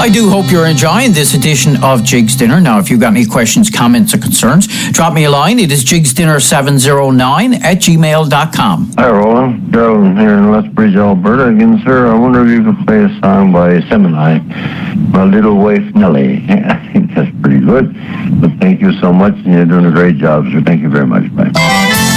I do hope you're enjoying this edition of Jig's Dinner. Now, if you've got any questions, comments, or concerns, drop me a line. It is jigsdinner709@gmail.com. Hi, Roland. Gerald here in Lethbridge, Alberta. Again, sir, I wonder if you could play a song by Semini, My Little Wife Nellie. I think that's pretty good. But thank you so much, and you're doing a great job, sir. Thank you very much. Bye.